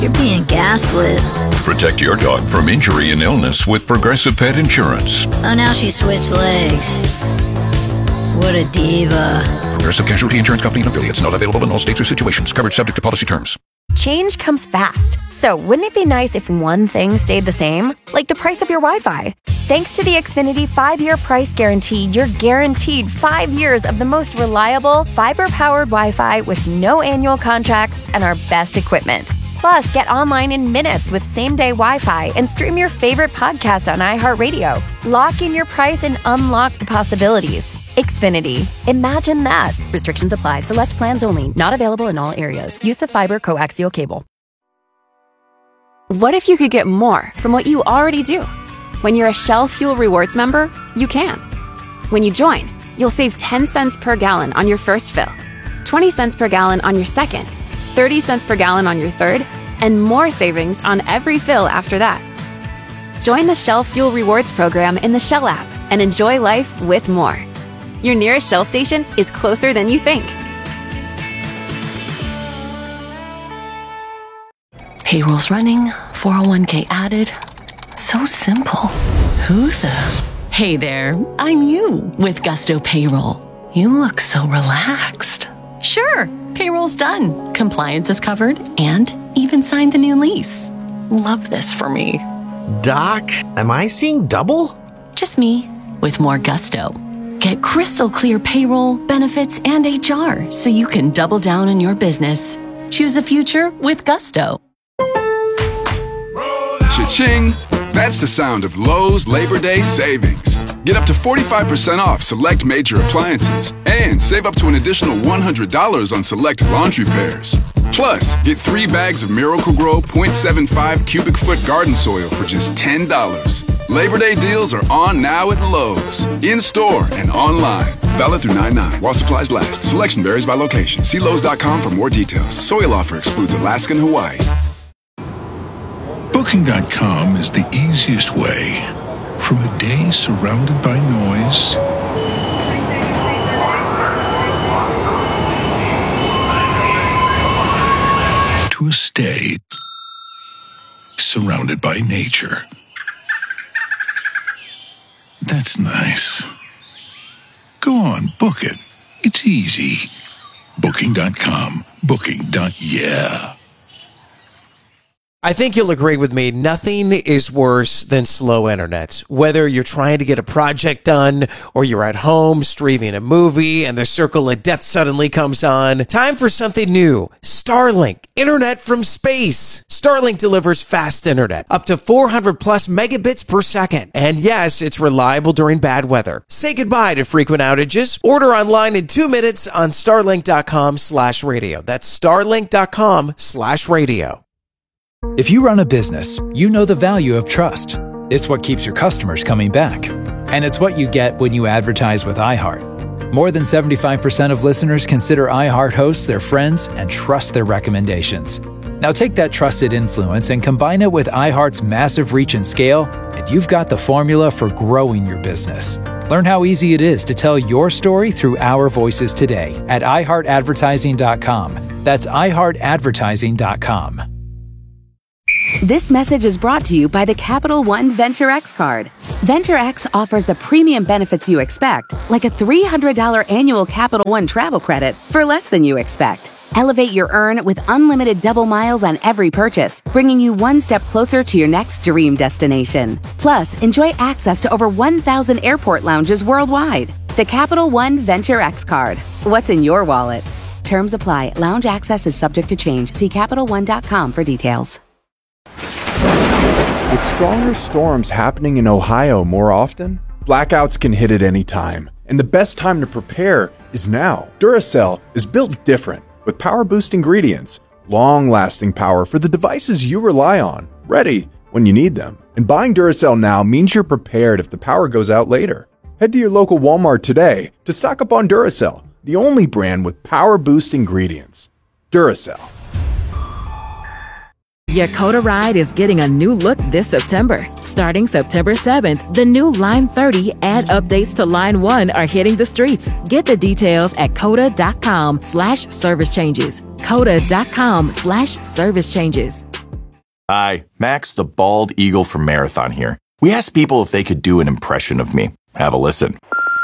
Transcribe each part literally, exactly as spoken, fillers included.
You're being gaslit. Protect your dog from injury and illness with Progressive Pet Insurance. Oh, now she switched legs. What a diva. Progressive Casualty Insurance Company and affiliates. Not available in all states or situations. Coverage subject to policy terms. Change comes fast. So wouldn't it be nice if one thing stayed the same? Like the price of your Wi-Fi. Thanks to the Xfinity five-year price guarantee, you're guaranteed five years of the most reliable, fiber-powered Wi-Fi with no annual contracts and our best equipment. Plus, get online in minutes with same-day Wi-Fi and stream your favorite podcast on iHeartRadio. Lock in your price and unlock the possibilities. Xfinity. Imagine that. Restrictions apply. Select plans only. Not available in all areas. Use of fiber coaxial cable. What if you could get more from what you already do? When you're a Shell Fuel Rewards member, you can. When you join, you'll save ten cents per gallon on your first fill, twenty cents per gallon on your second, thirty cents per gallon on your third, and more savings on every fill after that. Join the Shell Fuel Rewards program in the Shell app and enjoy life with more. Your nearest Shell station is closer than you think. Payroll's running, four oh one k added. So simple. Who the? Hey there, I'm you with Gusto Payroll. You look so relaxed. Sure, payroll's done. Compliance is covered and even signed the new lease. Love this for me. Doc, am I seeing double? Just me with more gusto. Get crystal clear payroll, benefits, and H R so you can double down on your business. Choose a future with Gusto. Cha-ching! That's the sound of Lowe's Labor Day savings. Get up to forty-five percent off select major appliances and save up to an additional one hundred dollars on select laundry pairs. Plus, get three bags of Miracle-Gro point seven five cubic foot garden soil for just ten dollars. Labor Day deals are on now at Lowe's, in-store and online. Valid through nine nine while supplies last. Selection varies by location. See Lowe's dot com for more details. Soil offer excludes Alaska and Hawaii. Booking dot com is the easiest way from a day surrounded by noise to a stay surrounded by nature. That's nice. Go on, book it. It's easy. Booking dot com. Booking. Yeah. I think you'll agree with me, nothing is worse than slow internet. Whether you're trying to get a project done or you're at home streaming a movie and the circle of death suddenly comes on, time for something new. Starlink, internet from space. Starlink delivers fast internet, up to four hundred plus megabits per second. And yes, it's reliable during bad weather. Say goodbye to frequent outages. Order online in two minutes on starlink dot com slash radio. That's starlink dot com slash radio. If you run a business, you know the value of trust. It's what keeps your customers coming back. And it's what you get when you advertise with iHeart. More than seventy-five percent of listeners consider iHeart hosts their friends and trust their recommendations. Now take that trusted influence and combine it with iHeart's massive reach and scale, and you've got the formula for growing your business. Learn how easy it is to tell your story through our voices today at i heart advertising dot com. That's i heart advertising dot com. This message is brought to you by the Capital One Venture X card. Venture X offers the premium benefits you expect, like a three hundred dollars annual Capital One travel credit for less than you expect. Elevate your earn with unlimited double miles on every purchase, bringing you one step closer to your next dream destination. Plus, enjoy access to over one thousand airport lounges worldwide. The Capital One Venture X card. What's in your wallet? Terms apply. Lounge access is subject to change. See Capital One dot com for details. With stronger storms happening in Ohio more often, blackouts can hit at any time, and the best time to prepare is now. Duracell is built different, with power-boost ingredients, long-lasting power for the devices you rely on, ready when you need them. And buying Duracell now means you're prepared if the power goes out later. Head to your local Walmart today to stock up on Duracell, the only brand with power-boost ingredients. Duracell. Yakota Ride is getting a new look this September. Starting September seventh, the new Line thirty and updates to Line one are hitting the streets. Get the details at coda dot com slash service changes. coda dot com slash service changes. Hi, Max the Bald Eagle from Marathon here. We asked people if they could do an impression of me. Have a listen.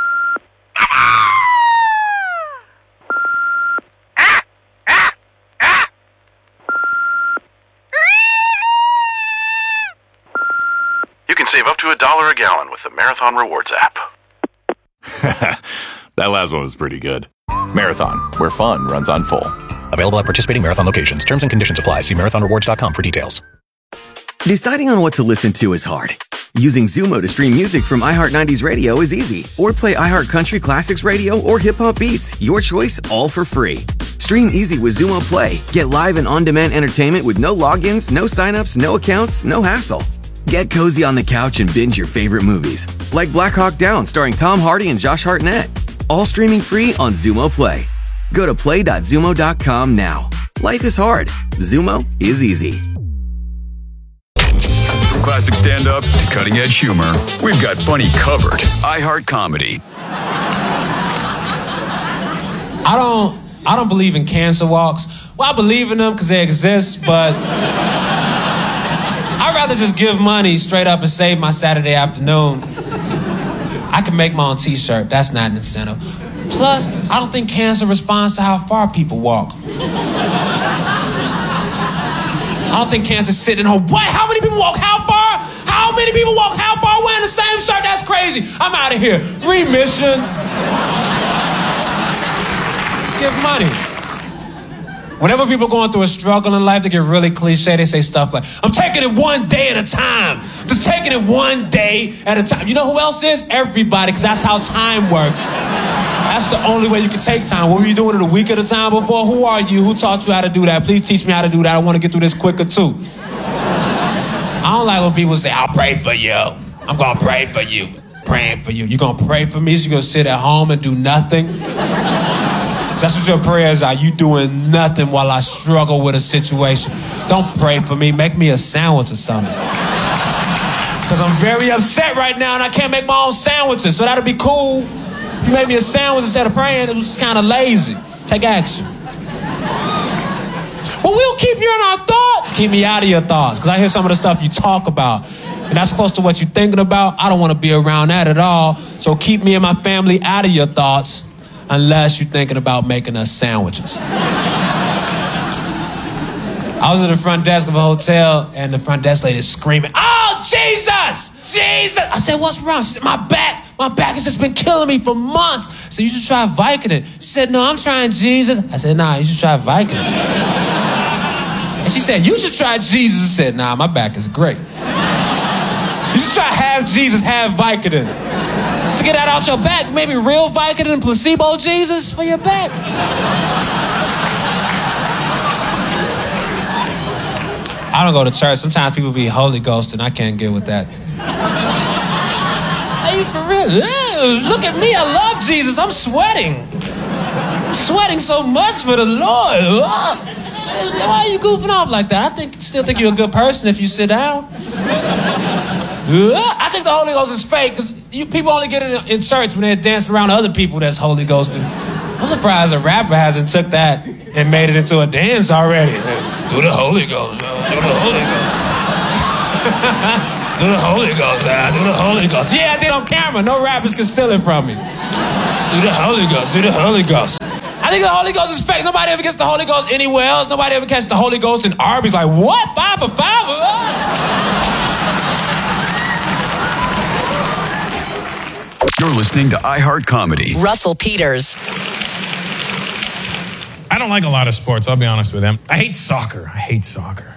You can save up to a dollar a gallon with the Marathon Rewards app. That last one was pretty good. Marathon, where fun runs on full. Available at participating Marathon locations. Terms and conditions apply. See marathon rewards dot com for details. Deciding on what to listen to is hard. Using Zumo to stream music from iHeart nineties Radio is easy. Or play iHeart Country Classics Radio or Hip Hop Beats. Your choice, all for free. Stream easy with Zumo Play. Get live and on-demand entertainment with no logins, no signups, no accounts, no hassle. Get cozy on the couch and binge your favorite movies. Like Black Hawk Down starring Tom Hardy and Josh Hartnett. All streaming free on Zumo Play. Go to play dot zumo dot com now. Life is hard. Zumo is easy. From classic stand-up to cutting-edge humor, we've got funny covered. iHeart Comedy. I don't I don't believe in cancer walks. Well, I believe in them because they exist, but I'd rather just give money straight up and save my Saturday afternoon. I can make my own t-shirt. That's not an incentive. Plus, I don't think cancer responds to how far people walk. I don't think cancer's sitting in her, what? How many people walk how far? How many people walk how far wearing the same shirt? That's crazy. I'm out of here. Remission. Give money. Whenever people going through a struggle in life, they get really cliche. They say stuff like, I'm taking it one day at a time. Just taking it one day at a time. You know who else is? Everybody, because that's how time works. That's the only way you can take time. What were you doing it a week at a time before? Who are you? Who taught you how to do that? Please teach me how to do that. I want to get through this quicker, too. I don't like when people say, I'll pray for you. I'm going to pray for you. Praying for you. You're going to pray for me? So you're going to sit at home and do nothing? That's what your prayers are. You doing nothing while I struggle with a situation. Don't pray for me. Make me a sandwich or something. Because I'm very upset right now and I can't make my own sandwiches. So that'd be cool. If you made me a sandwich instead of praying, it was just kind of lazy. Take action. Well, we'll keep you in our thoughts. Keep me out of your thoughts. Because I hear some of the stuff you talk about. And that's close to what you're thinking about. I don't want to be around that at all. So keep me and my family out of your thoughts. Unless you're thinking about making us sandwiches. I was at the front desk of a hotel, and the front desk lady is screaming, oh, Jesus! Jesus! I said, what's wrong? She said, my back, my back has just been killing me for months. I said, you should try Vicodin. She said, no, I'm trying Jesus. I said, nah, you should try Vicodin. And she said, you should try Jesus. I said, nah, my back is great. You should try half Jesus, half Vicodin. To get that out your back, maybe real Vicodin and placebo Jesus for your back. I don't go to church. Sometimes people be Holy Ghost and I can't get with that. Are you for real? Ew, look at me, I love Jesus. I'm sweating. I'm sweating so much for the Lord. Why are you goofing off like that? I think still think you're a good person if you sit down. I think the Holy Ghost is fake because you people only get it in church when they're dancing around other people that's Holy Ghosted. I'm surprised a rapper hasn't took that and made it into a dance already. Do the Holy Ghost, yo. Do the Holy Ghost. Do the Holy Ghost, man. Do the Holy Ghost. Yeah, I did on camera. No rappers can steal it from me. Do the Holy Ghost. Do the Holy Ghost. I think the Holy Ghost is fake. Nobody ever gets the Holy Ghost anywhere else. Nobody ever catches the Holy Ghost in Arby's. Like, what? Five for five? You're listening to iHeart Comedy. Russell Peters. I don't like a lot of sports, I'll be honest with him. I hate soccer. I hate soccer.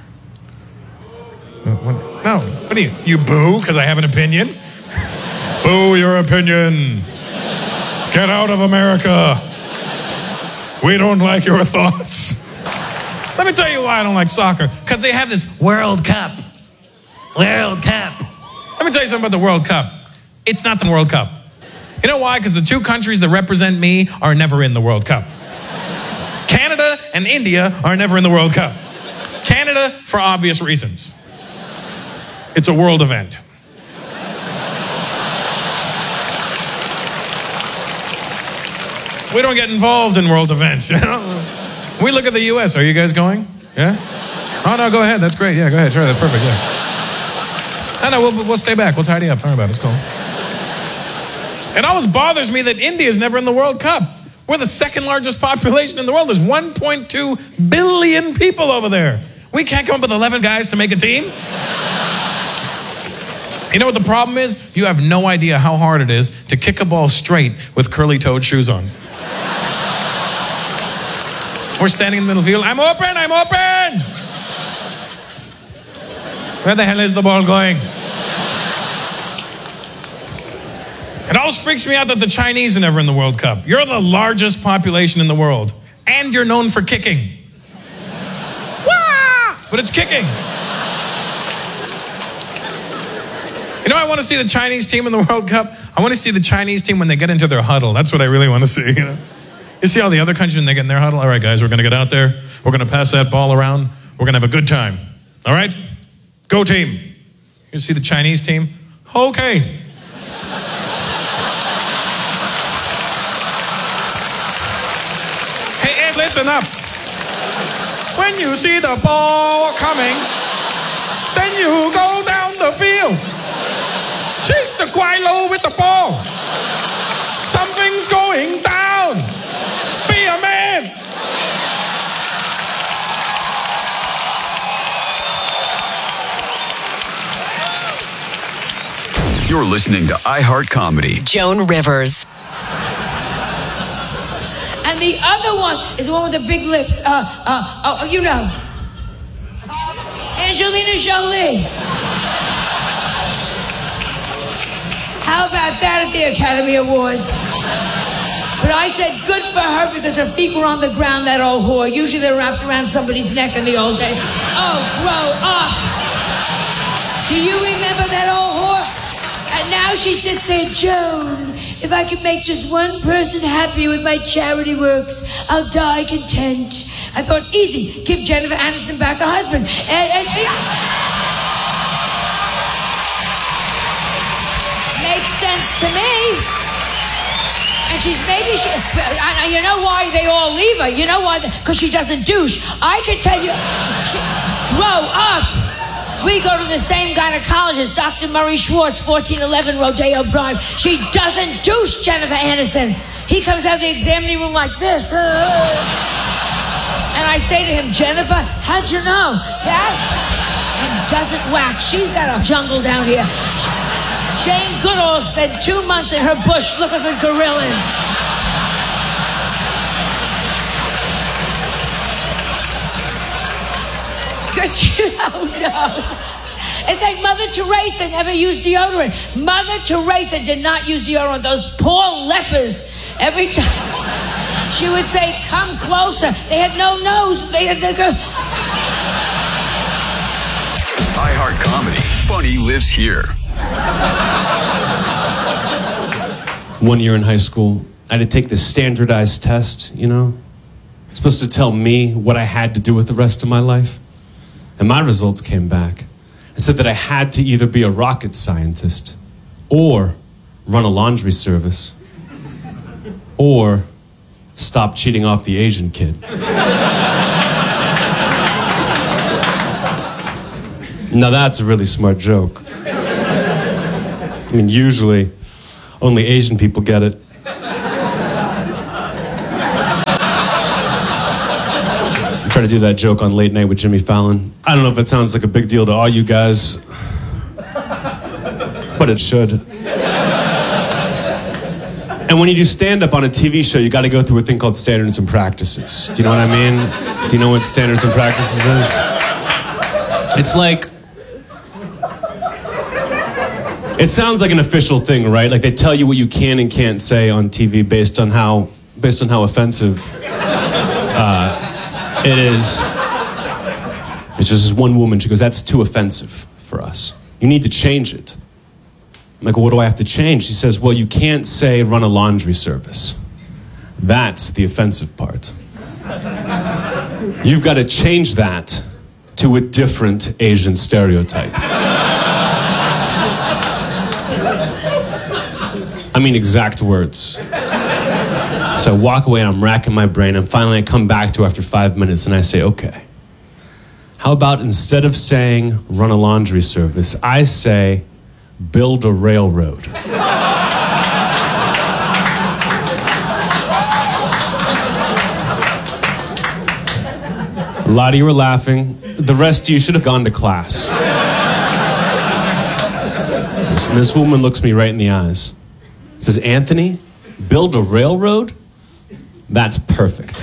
What? No, what do you, you boo because I have an opinion? Boo your opinion. Get out of America. We don't like your thoughts. Let me tell you why I don't like soccer. Because they have this World Cup. World Cup. Let me tell you something about the World Cup. It's not the World Cup. You know why? Because the two countries that represent me are never in the World Cup. Canada and India are never in the World Cup. Canada, for obvious reasons. It's a world event. We don't get involved in world events, you know? We look at the U S. Are you guys going? Yeah? Oh, no, go ahead. That's great. Yeah, go ahead. Sure, that's perfect. Yeah. No, no, we'll, we'll stay back. We'll tidy up. Don't worry about it. It's cool. It always bothers me that India is never in the World Cup. We're the second largest population in the world. There's one point two billion people over there. We can't come up with eleven guys to make a team. You know what the problem is? You have no idea how hard it is to kick a ball straight with curly-toed shoes on. We're standing in the middle field. I'm open, I'm open! Where the hell is the ball going? It always freaks me out that the Chinese are never in the World Cup. You're the largest population in the world. And you're known for kicking. Wah! But it's kicking. You know, I want to see the Chinese team in the World Cup. I want to see the Chinese team when they get into their huddle. That's what I really want to see. You know? You see all the other countries when they get in their huddle? All right, guys, we're going to get out there. We're going to pass that ball around. We're going to have a good time. All right? Go team. You see the Chinese team? Okay. Hey, Ed, listen up. When you see the ball coming, then you go down the field. Chase the Guaylo with the ball. Something's going down. Be a man. You're listening to iHeart Comedy. Joan Rivers. And the other one is the one with the big lips. Uh, uh, oh, you know. Angelina Jolie. How about that at the Academy Awards? But I said good for her because her feet were on the ground, that old whore. Usually they're wrapped around somebody's neck in the old days. Oh, grow up. Do you remember that old whore? And now she sits there, Joan, if I could make just one person happy with my charity works, I'll die content. I thought, easy, give Jennifer Aniston back a husband. And, and, and makes sense to me. And she's maybe she, you know why they all leave her? You know why? Because she doesn't douche. I can tell you, she, grow up. We go to the same gynecologist, Doctor Murray Schwartz, fourteen eleven Rodeo Drive. She doesn't douche, Jennifer Aniston. He comes out of the examining room like this. And I say to him, Jennifer, how'd you know that? And doesn't whack. She's got a jungle down here. Jane Goodall spent two months in her bush looking for gorillas. Because you don't know. It's like Mother Teresa never used deodorant. Mother Teresa did not use deodorant. Those poor lepers, every time she would say, come closer. They had no nose. They had to go. iHeart Comedy. Funny lives here. One year in high school, I had to take this standardized test, you know? It's supposed to tell me what I had to do with the rest of my life. And my results came back and said that I had to either be a rocket scientist or run a laundry service or stop cheating off the Asian kid. Now that's a really smart joke. I mean, usually only Asian people get it. I try to do that joke on Late Night with Jimmy Fallon. I don't know if it sounds like a big deal to all you guys, but it should. And when you do stand-up on a T V show, you got to go through a thing called standards and practices. Do you know what I mean? Do you know what standards and practices is? It's like, it sounds like an official thing, right? Like they tell you what you can and can't say on T V based on how, based on how offensive uh, it is. It's just this one woman. She goes, "That's too offensive for us. You need to change it." I'm like, "Well, what do I have to change?" She says, "Well, you can't say run a laundry service. That's the offensive part. You've got to change that to a different Asian stereotype." I mean, exact words. So I walk away and I'm racking my brain, and finally I come back to her after five minutes and I say, "Okay, How about instead of saying run a laundry service, I say build a railroad? A lot of you were laughing. The rest of you should have gone to class. And this woman looks me right in the eyes. Says, Anthony, build a railroad? That's perfect.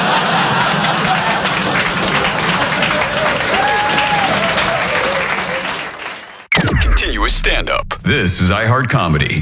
Continuous stand-up. This is iHeart Comedy.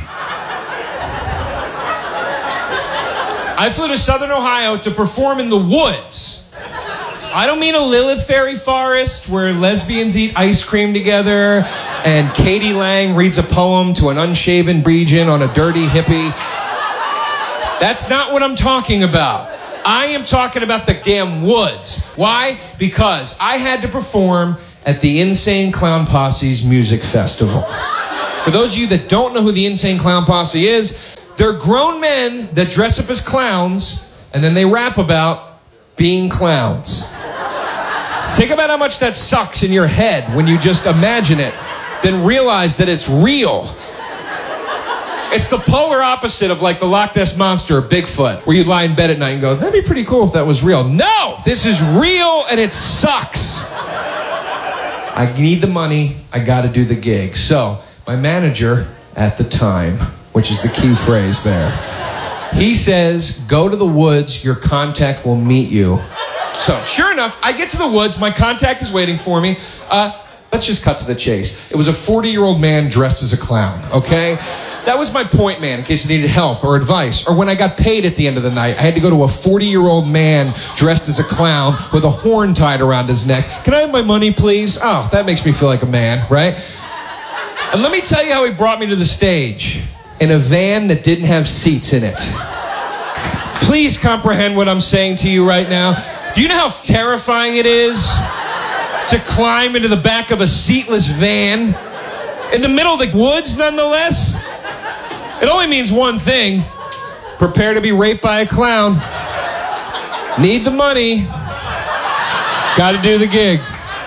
I flew to Southern Ohio to perform in the woods. I don't mean a Lilith Fairy forest where lesbians eat ice cream together and Katie Lang reads a poem to an unshaven Breejan on a dirty hippie. That's not what I'm talking about. I am talking about the damn woods. Why? Because I had to perform at the Insane Clown Posse's music festival. For those of you that don't know who the Insane Clown Posse is, they're grown men that dress up as clowns and then they rap about being clowns. Think about how much that sucks in your head when you just imagine it, then realize that it's real. It's the polar opposite of like the Loch Ness Monster or Bigfoot, where you lie in bed at night and go, that'd be pretty cool if that was real. No, this is real and it sucks. I need the money, I gotta do the gig. So, my manager at the time, which is the key phrase there, he says, go to the woods, your contact will meet you. So, sure enough, I get to the woods, my contact is waiting for me. Uh, let's just cut to the chase. It was a forty-year-old man dressed as a clown, okay? That was my point man, in case I needed help or advice. Or when I got paid at the end of the night, I had to go to a forty-year-old man dressed as a clown with a horn tied around his neck. Can I have my money, please? Oh, that makes me feel like a man, right? And let me tell you how he brought me to the stage. In a van that didn't have seats in it. Please comprehend what I'm saying to you right now. Do you know how terrifying it is to climb into the back of a seatless van in the middle of the woods, nonetheless? It only means one thing. Prepare to be raped by a clown. Need the money. Got to do the gig.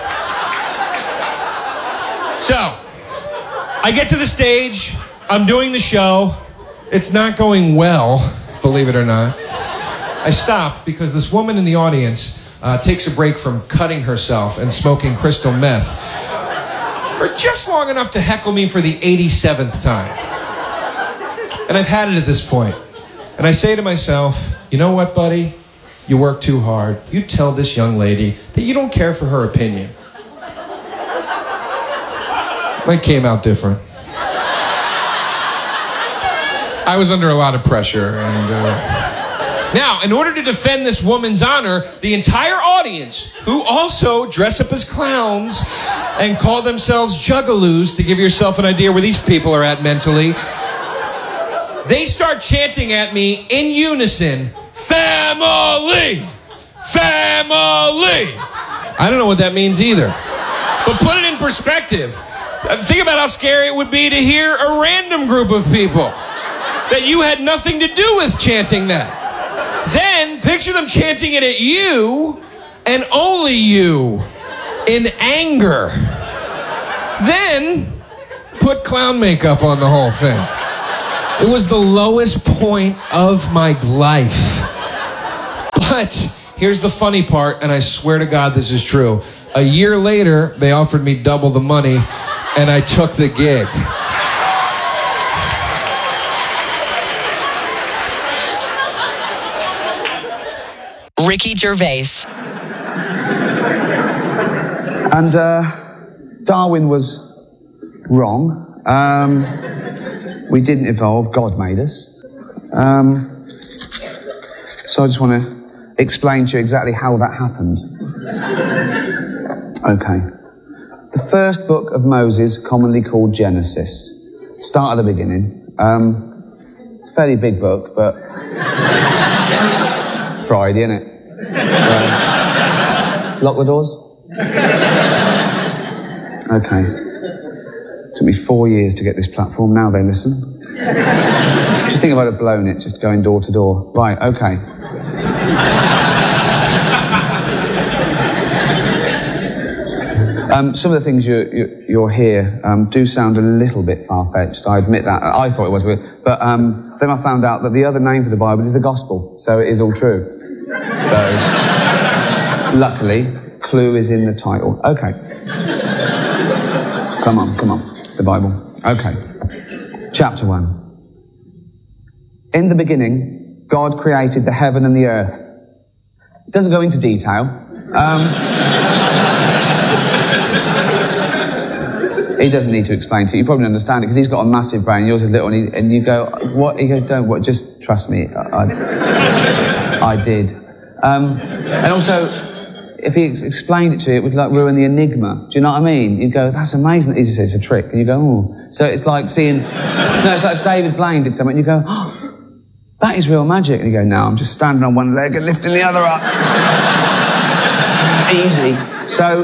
So, I get to the stage. I'm doing the show. It's not going well, believe it or not. I stop because this woman in the audience uh, takes a break from cutting herself and smoking crystal meth for just long enough to heckle me for the eighty-seventh time. And I've had it at this point. And I say to myself, you know what, buddy? You work too hard. You tell this young lady that you don't care for her opinion. Mine came out different. I was under a lot of pressure. And uh... Now, in order to defend this woman's honor, the entire audience, who also dress up as clowns and call themselves juggaloos, to give yourself an idea where these people are at mentally, they start chanting at me in unison, family, family. I don't know what that means either. But put it in perspective. Think about how scary it would be to hear a random group of people that you had nothing to do with chanting that. Then picture them chanting it at you and only you in anger. Then put clown makeup on the whole thing. It was the lowest point of my life. But here's the funny part, and I swear to God this is true. A year later, they offered me double the money, and I took the gig. Ricky Gervais. And uh, Darwin was wrong. Um, we didn't evolve, God made us. Um, so I just want to explain to you exactly how that happened. Okay. The first book of Moses, commonly called Genesis. Start at the beginning. Um, fairly big book, but Friday, innit? So, lock the doors? Okay. Took me four years to get this platform. Now they listen. Just think if I'd have blown it, just going door to door. Right, okay. Um, some of the things you, you, you'll hear um, do sound a little bit far-fetched. I admit that. I thought it was, but um, then I found out that the other name for the Bible is the Gospel, so it is all true. So, luckily, clue is in the title. Okay. Come on, come on. It's the Bible. Okay. Chapter one. In the beginning, God created the heaven and the earth. It doesn't go into detail. Um, he doesn't need to explain to you. You probably understand it because he's got a massive brain. Yours is little, and, he, and you go, "What?" He goes, "Don't. What? Just trust me. I, I, I did." Um, and also, if he ex- explained it to you, it would like ruin the enigma. Do you know what I mean? You'd go, "That's amazing." He just says it's a trick, and you go, "Oh." So it's like seeing. No, it's like David Blaine did something, and you go, "Oh, that is real magic." And you go, "No, I'm just standing on one leg and lifting the other up." Easy. So,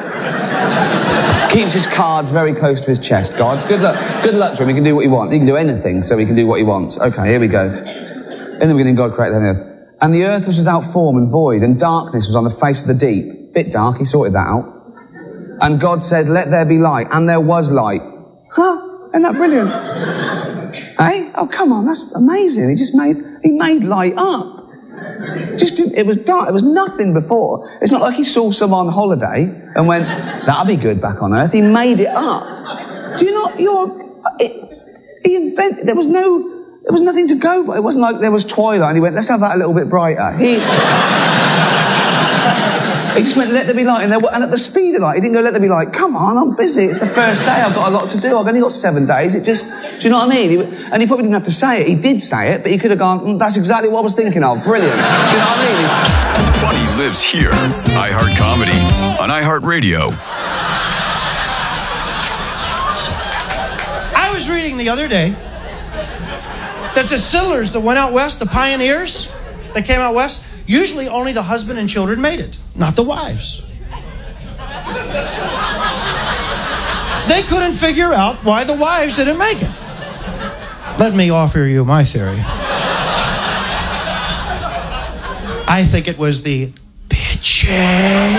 keeps his cards very close to his chest. God, good luck. Good luck to him. He can do what he wants. He can do anything, so he can do what he wants. Okay, here we go. In the beginning, God created the earth. And the earth was without form and void, and darkness was on the face of the deep. Bit dark, he sorted that out. And God said, "Let there be light," and there was light. Huh? Isn't that brilliant? Hey? Oh, come on, that's amazing. He just made, he made light up. Just, it was dark, it was nothing before. It's not like he saw some on holiday and went, "That'll be good back on earth." He made it up. Do you not, you're, it, he invented, there was no, there was nothing to go by. It wasn't like there was twilight and he went, "Let's have that a little bit brighter." He, he just went, "Let there be light," and, there, and at the speed of light, he didn't go, "Let there be light." Come on, I'm busy. It's the first day. I've got a lot to do. I've only got seven days. It just, do you know what I mean? He, and he probably didn't have to say it. He did say it, but he could have gone, mm, "That's exactly what I was thinking of. Brilliant." Do you know what I mean? Funny lives here. iHeart Comedy on iHeartRadio. I was reading the other day that the settlers that went out west, the pioneers that came out west, usually only the husband and children made it, not the wives. They couldn't figure out why the wives didn't make it. Let me offer you my theory. I think it was the bitching.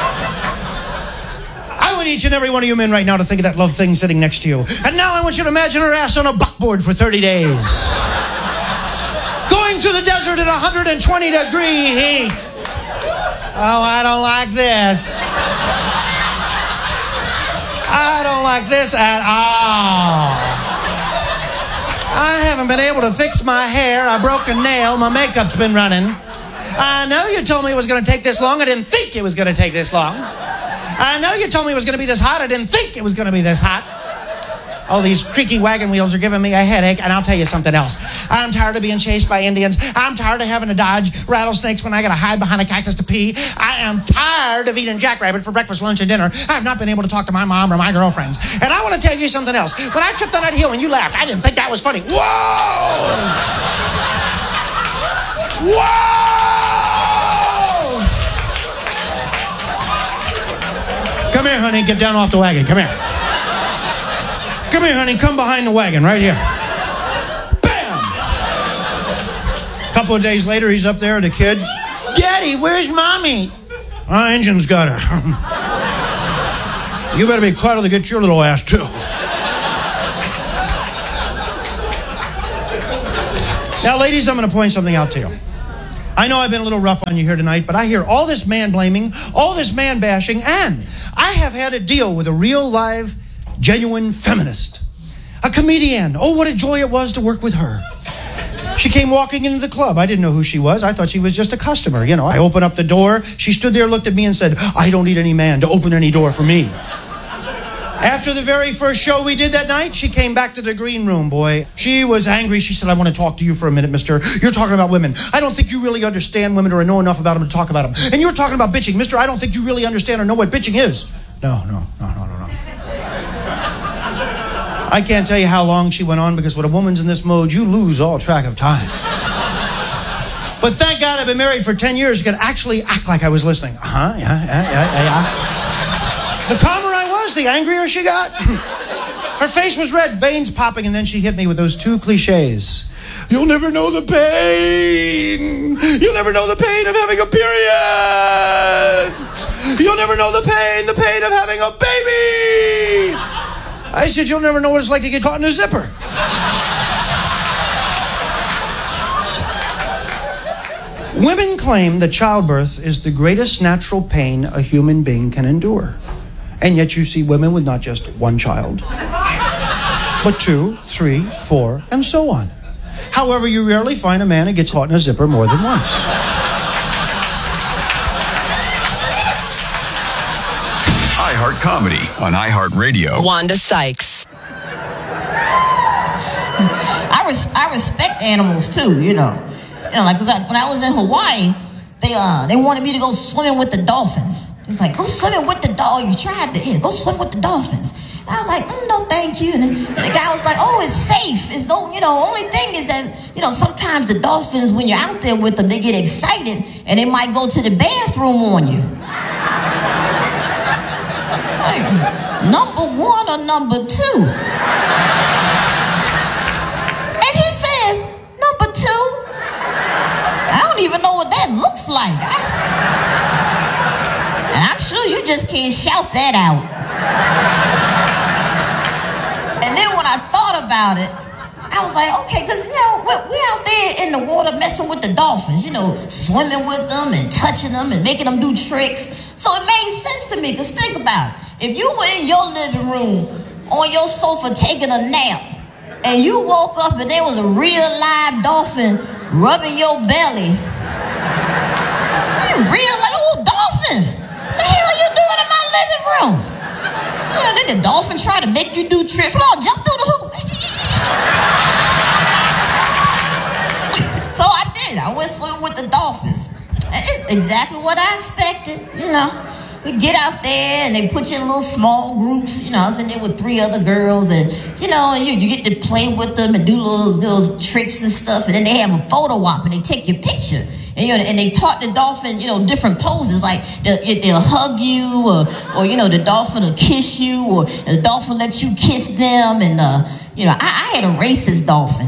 I want each and every one of you men right now to think of that love thing sitting next to you. And now I want you to imagine her ass on a buckboard for thirty days. Going through the desert at one hundred twenty degree heat. Oh, I don't like this. I don't like this at all. I haven't been able to fix my hair. I broke a nail. My makeup's been running. I know you told me it was going to take this long. I didn't think it was going to take this long. I know you told me it was going to be this hot. I didn't think it was going to be this hot. Oh, these creaky wagon wheels are giving me a headache. And I'll tell you something else. I'm tired of being chased by Indians. I'm tired of having to dodge rattlesnakes when I got to hide behind a cactus to pee. I am tired of eating jackrabbit for breakfast, lunch, and dinner. I've not been able to talk to my mom or my girlfriends. And I want to tell you something else. When I tripped on that hill and you laughed, I didn't think that was funny. Whoa! Whoa! Come here, honey. Get down off the wagon. Come here. Come here, honey. Come behind the wagon right here. Bam! A couple of days later, he's up there with a kid. "Daddy, where's Mommy?" "Our engine's got her." "You better be quiet or they get your little ass, too." Now, ladies, I'm going to point something out to you. I know I've been a little rough on you here tonight, but I hear all this man-blaming, all this man-bashing, and I have had a deal with a real, live, genuine feminist. A comedian. Oh, what a joy it was to work with her. She came walking into the club. I didn't know who she was. I thought she was just a customer. You know, I opened up the door. She stood there, looked at me, and said, "I don't need any man to open any door for me." After the very first show we did that night, she came back to the green room, boy. She was angry. She said, "I want to talk to you for a minute, mister. You're talking about women. I don't think you really understand women or know enough about them to talk about them. And you're talking about bitching. Mister, I don't think you really understand or know what bitching is." No, no, no, no, no, no. I can't tell you how long she went on, because when a woman's in this mode, you lose all track of time. But thank God I've been married for ten years. You could actually act like I was listening. Uh-huh, yeah, yeah, yeah, yeah. The calmer I was, the angrier she got. Her face was red, veins popping, and then she hit me with those two cliches. "You'll never know the pain. You'll never know the pain of having a period. You'll never know the pain, the pain of having a baby. I said, you'll never know what it's like to get caught in a zipper. Women claim that childbirth is the greatest natural pain a human being can endure. And yet you see women with not just one child, but two, three, four, and so on. However, you rarely find a man who gets caught in a zipper more than once. iHeart Comedy on iHeartRadio. Wanda Sykes. I, res- I respect animals too, you know. You know, like, cause I, when I was in Hawaii, they uh they wanted me to go swimming with the dolphins. It's like, go swimming with the dog. You tried to, yeah, go swim with the dolphins. And I was like, mm, no, thank you. And, then, and the guy was like, oh, it's safe. It's no, you know, only thing is that, you know, sometimes the dolphins, when you're out there with them, they get excited and they might go to the bathroom on you. Like, number one or number two? And he says, number two? I don't even know what that looks like. I, and I'm sure you just can't shout that out. And then when I thought about it, I was like, okay, because, you know, we're, we're out there in the water messing with the dolphins, you know, swimming with them and touching them and making them do tricks. So it made sense to me, because think about it. If you were in your living room on your sofa taking a nap, and you woke up and there was a real live dolphin rubbing your belly, real like, oh, dolphin, what the hell are you doing in my living room? You know, then the dolphin try to make you do tricks. Come on, jump through the hoop. So I did. I went swimming with the dolphins. And it's exactly what I expected, you know. We get out there and they put you in little small groups. You know, I was in there with three other girls, and you know, you, you get to play with them and do little, little tricks and stuff. And then they have a photo op and they take your picture. And, you know, and they taught the dolphin, you know, different poses. Like they'll, they'll hug you, or, or you know, the dolphin will kiss you, or the dolphin lets you kiss them. And uh, you know, I, I had a racist dolphin.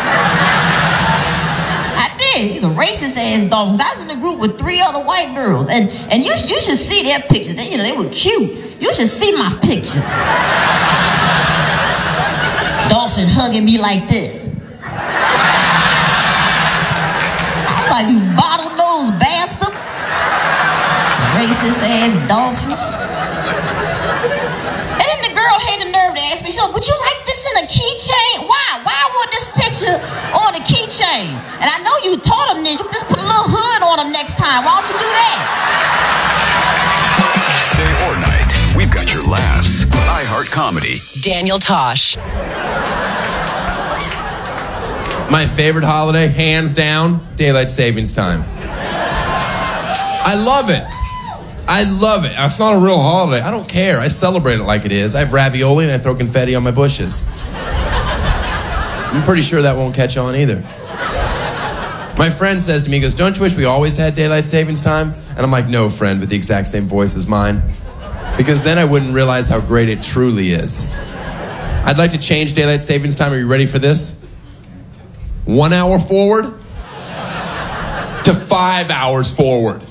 The racist ass dolphins. I was in a group with three other white girls, and and you you should see their pictures. They, you know, they were cute. You should see my picture. Dolphin hugging me like this. I was like, you bottlenose bastard. Racist ass dolphin. And then the girl had the nerve to ask me, so would you like this in a keychain? Why? Why would this picture on a keychain? And I know you taught them this. You just put a little hood on them next time. Why don't you do that? Day or night, we've got your laughs. iHeart Comedy. Daniel Tosh. My favorite holiday, hands down, daylight savings time. I love it. I love it. It's not a real holiday. I don't care. I celebrate it like it is. I have ravioli and I throw confetti on my bushes. I'm pretty sure that won't catch on either. My friend says to me, he goes, don't you wish we always had daylight savings time? And I'm like, no, friend, with the exact same voice as mine. Because then I wouldn't realize how great it truly is. I'd like to change daylight savings time. Are you ready for this? One hour forward to five hours forward.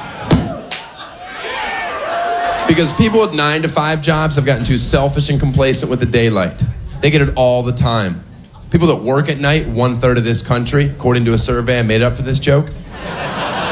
Because people with nine to five jobs have gotten too selfish and complacent with the daylight. They get it all the time. People that work at night, one third of this country, according to a survey I made up for this joke,